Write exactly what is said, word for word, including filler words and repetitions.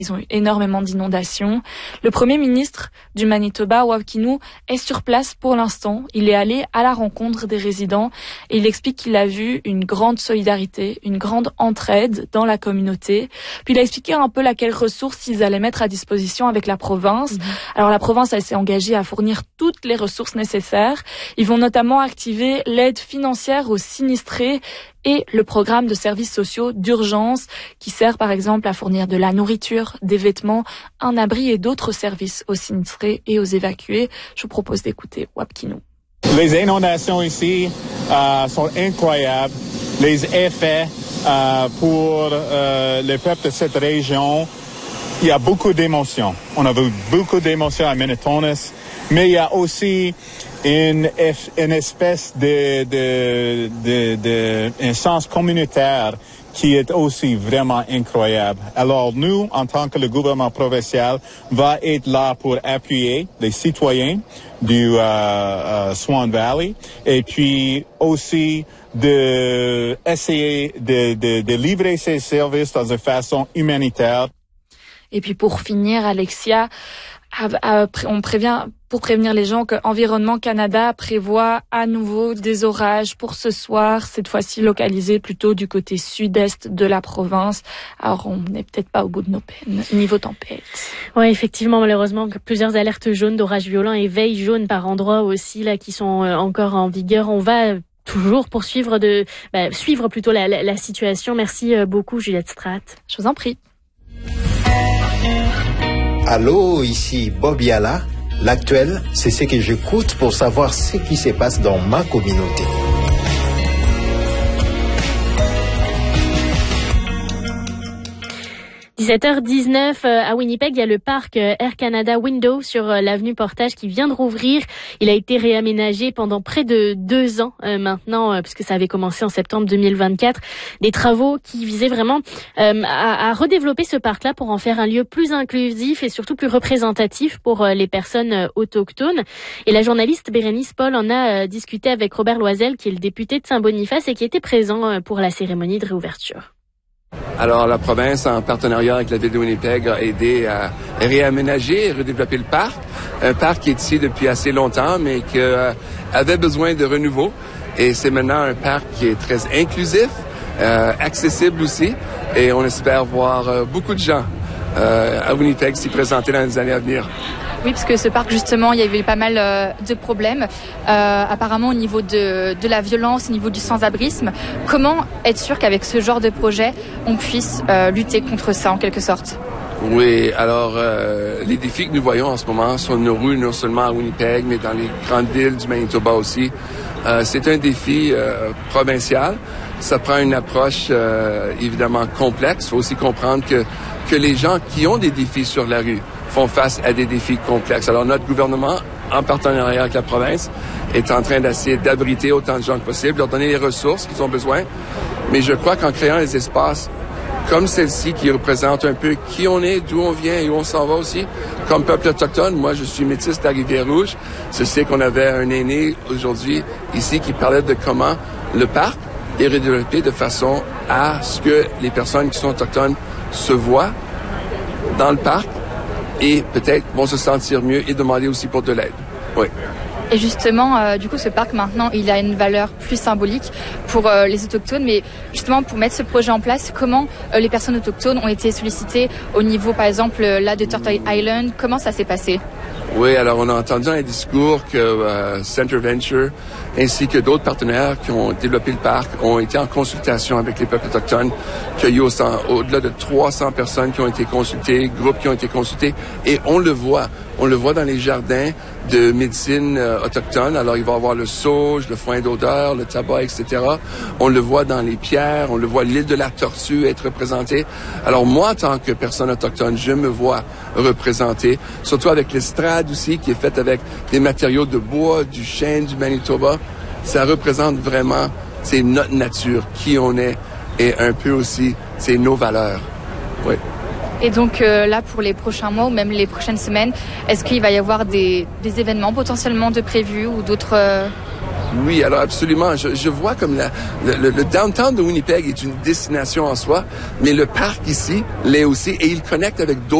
Ils ont eu énormément d'inondations. Le premier ministre du Manitoba, Wab Kinew, est sur place pour l'instant. Il est allé à la rencontre des résidents et il explique qu'il a vu une grande solidarité, une grande entraide dans la communauté. Puis il a expliqué un peu laquelle ressources ils allaient mettre à disposition avec la province. Mmh. Alors la province, elle s'est engagée à fournir toutes les ressources nécessaires. Ils vont notamment activer l'aide financière aux sinistrés et le programme de services sociaux d'urgence qui sert par exemple à fournir de la nourriture, des vêtements, un abri et d'autres services aux sinistrés et aux évacués. Je vous propose d'écouter Wab Kinew. Les inondations ici euh, sont incroyables. Les effets euh, pour euh, les peuples de cette région, il y a beaucoup d'émotions. On a vu beaucoup d'émotions à Minitonas, mais il y a aussi une, une espèce de, de, de, de, un sens communautaire qui est aussi vraiment incroyable. Alors nous, en tant que le gouvernement provincial, va être là pour appuyer les citoyens du euh, euh, Swan Valley et puis aussi de essayer de, de, de livrer ces services dans une façon humanitaire. Et puis pour finir, Alexia, on prévient pour prévenir les gens que Environnement Canada prévoit à nouveau des orages pour ce soir, cette fois-ci localisés plutôt du côté sud-est de la province. Alors on n'est peut-être pas au bout de nos peines niveau tempête. Oui, effectivement, malheureusement, plusieurs alertes jaunes d'orages violents et veilles jaunes par endroits aussi là qui sont encore en vigueur. On va toujours poursuivre de bah, suivre plutôt la, la, la situation. Merci beaucoup, Juliette Strat. Je vous en prie. Allô, ici Bob Yala. L'actuel, c'est ce que j'écoute pour savoir ce qui se passe dans ma communauté. dix-sept heures dix-neuf à Winnipeg, il y a le parc Air Canada Window sur l'avenue Portage qui vient de rouvrir. Il a été réaménagé pendant près de deux ans euh, maintenant, euh, puisque ça avait commencé en septembre deux mille vingt-quatre. Des travaux qui visaient vraiment euh, à, à redévelopper ce parc-là pour en faire un lieu plus inclusif et surtout plus représentatif pour euh, les personnes euh, autochtones. Et la journaliste Bérénice Paul en a euh, discuté avec Robert Loisel, qui est le député de Saint-Boniface et qui était présent euh, pour la cérémonie de réouverture. Alors, la province, en partenariat avec la ville de Winnipeg, a aidé à réaménager et redévelopper le parc. Un parc qui est ici depuis assez longtemps, mais qui euh, avait besoin de renouveau. Et c'est maintenant un parc qui est très inclusif, euh, accessible aussi. Et on espère voir euh, beaucoup de gens euh, à Winnipeg s'y présenter dans les années à venir. Oui, parce que ce parc, justement, il y avait pas mal euh, de problèmes, euh, apparemment au niveau de, de la violence, au niveau du sans-abrisme. Comment être sûr qu'avec ce genre de projet, on puisse euh, lutter contre ça, en quelque sorte? Oui, alors euh, les défis que nous voyons en ce moment sur nos rues, non seulement à Winnipeg, mais dans les grandes villes du Manitoba aussi, euh, c'est un défi euh, provincial. Ça prend une approche euh, évidemment complexe. Il faut aussi comprendre que, que les gens qui ont des défis sur la rue font face à des défis complexes. Alors notre gouvernement, en partenariat avec la province, est en train d'essayer d'abriter autant de gens que possible, leur donner les ressources qu'ils ont besoin. Mais je crois qu'en créant des espaces comme celle-ci qui représente un peu qui on est, d'où on vient et où on s'en va aussi, comme peuple autochtone, moi je suis métis de la Rivière-Rouge. Je sais qu'on avait un aîné aujourd'hui ici qui parlait de comment le parc est redéveloppé de façon à ce que les personnes qui sont autochtones se voient dans le parc et peut-être vont se sentir mieux et demander aussi pour de l'aide. Oui. Et justement, euh, du coup, ce parc, maintenant, il a une valeur plus symbolique pour euh, les Autochtones. Mais justement, pour mettre ce projet en place, comment euh, les personnes autochtones ont été sollicitées au niveau, par exemple, là de Turtle Island? Comment ça s'est passé? Oui, alors on a entendu dans les discours que euh, Center Venture ainsi que d'autres partenaires qui ont développé le parc ont été en consultation avec les peuples autochtones, qu'il y a au, au-delà de trois cents personnes qui ont été consultées, groupes qui ont été consultés, et on le voit, on le voit dans les jardins de médecine euh, autochtone. Alors il va y avoir le sauge, le foin d'odeur, le tabac, et cetera. On le voit dans les pierres, on le voit l'île de la Tortue être représentée. Alors moi, en tant que personne autochtone, je me vois représentée, surtout avec l'estrade aussi, qui est faite avec des matériaux de bois, du chêne, du Manitoba. Ça représente vraiment, c'est notre nature, qui on est, et un peu aussi, c'est nos valeurs. Oui. Et donc euh, là, pour les prochains mois ou même les prochaines semaines, est-ce qu'il va y avoir des, des événements potentiellement de prévus ou d'autres... Euh... Oui, alors absolument. Je, je vois comme la, le, le downtown de Winnipeg est une destination en soi, mais le parc ici l'est aussi et il connecte avec d'autres